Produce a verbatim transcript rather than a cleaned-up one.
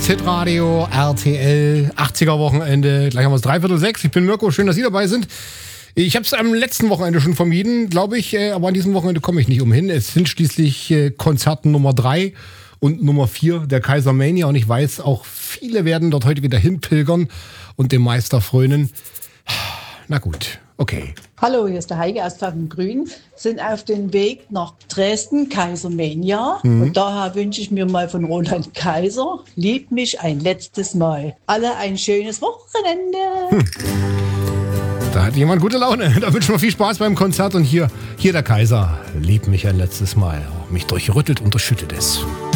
Hitradio, R T L, achtziger-Wochenende. Gleich haben wir es dreiviertel sechs. Ich bin Mirko, schön, dass Sie dabei sind. Ich habe es am letzten Wochenende schon vermieden, glaube ich, aber an diesem Wochenende komme ich nicht umhin. Es sind schließlich Konzerten Nummer drei und Nummer vier der Kaisermania und ich weiß, auch viele werden dort heute wieder hinpilgern und dem Meister frönen. Na gut, okay. Hallo, hier ist der Heike aus Pfaffengrün. Sind auf dem Weg nach Dresden, Kaisermania. Mhm. Und daher wünsche ich mir mal von Roland Kaiser, lieb mich ein letztes Mal. Alle ein schönes Wochenende. Hm. Da hat jemand gute Laune. Da wünschen wir viel Spaß beim Konzert. Und hier, hier der Kaiser, lieb mich ein letztes Mal. Mich durchrüttelt und durchschüttet es.